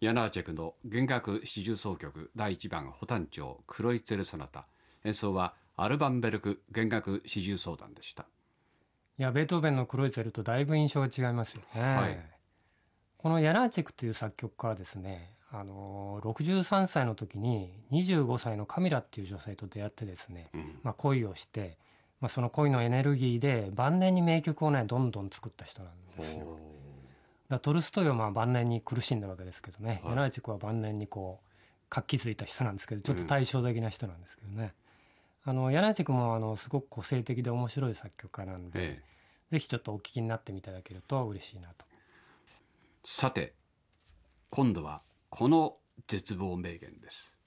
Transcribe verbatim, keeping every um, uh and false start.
ヤナーチェクの弦楽四重奏曲だいいちばんホタン調クロイツェルソナタ、演奏はアルバンベルク弦楽四重奏団でした。 いやベートーベンのクロイツェルとだいぶ印象が違いますよね、はい、このヤナーチェクという作曲家はですね、あのろくじゅうさんさいの時ににじゅうごさいのカミラっていう女性と出会ってですね、うんまあ、恋をして、まあ、その恋のエネルギーで晩年に名曲をねどんどん作った人なんですよ。だトルストイはまあ晩年に苦しんだわけですけどね、はい、ヤナーチェクは晩年にこう活気づいた人なんですけど、ちょっと対照的な人なんですけどね、うん、あのヤナーチェクもあのすごく個性的で面白い作曲家なんで、ええ、ぜひちょっとお聞きになってみていただけると嬉しいなと。 さて今度はこの絶望名言です。